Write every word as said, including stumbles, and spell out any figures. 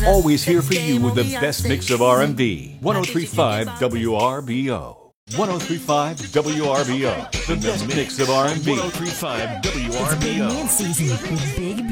Always here for you with the best mix of R and B. ten thirty-five W R B O. ten thirty-five W R B O. The best mix of R and B. ten thirty-five W R B O. It's Big Man season with Big B.